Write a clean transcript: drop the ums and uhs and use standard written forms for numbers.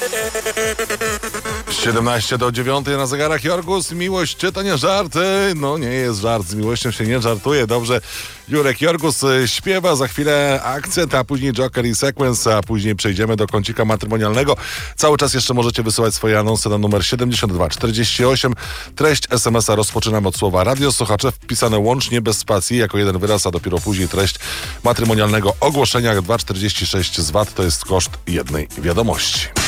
7:50 na zegarach. Jorgus, miłość czy to nie żarty? No nie jest żart, z miłością się nie żartuje. Dobrze, Jurek Jorgus śpiewa, za chwilę akcent, a później Joker i Sequence, a później przejdziemy do kącika matrymonialnego. Cały czas jeszcze możecie wysyłać swoje anonsy na numer 7248. Treść SMS-a rozpoczynamy od słowa radio. Słuchacze wpisane łącznie bez spacji jako jeden wyraz, a dopiero później treść matrymonialnego ogłoszenia. 2,46 z VAT to jest koszt jednej wiadomości.